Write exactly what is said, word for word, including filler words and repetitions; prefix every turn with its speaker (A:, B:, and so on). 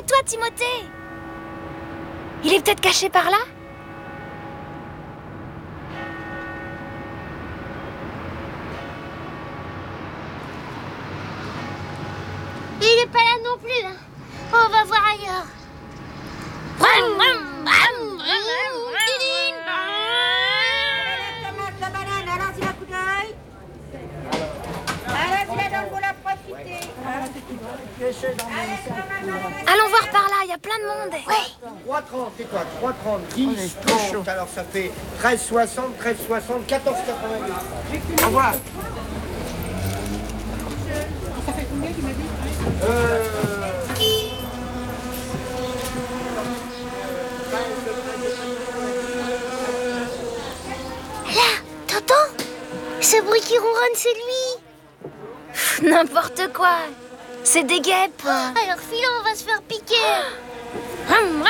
A: toi, Timothée. Il est peut-être caché par là?
B: Il est pas là non plus. Hein. On va voir ailleurs.
C: La banane, allons-y un coup d'œil. Allons-y là, donc vous la profitez.
A: Allons voir par là, il y a plein de monde.
B: Oui.
D: trois trente, c'est quoi? trois trente, dix, trente, alors ça fait treize soixante, treize soixante, quatorze quatre-vingt-dix. Au revoir. Ça fait combien tu m'as dit? Euh...
B: Là, t'entends? Ce bruit qui ronronne, c'est lui.
A: N'importe quoi. C'est des guêpes.
B: Alors filons, on va se faire piquer.
A: Hum, hum,